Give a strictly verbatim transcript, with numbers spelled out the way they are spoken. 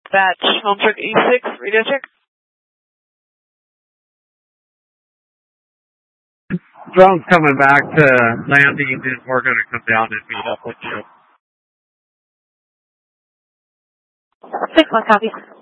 Batch, home truck E six, radio check. Drone's coming back to landing, and we're going to come down and meet up with you. six one, copy.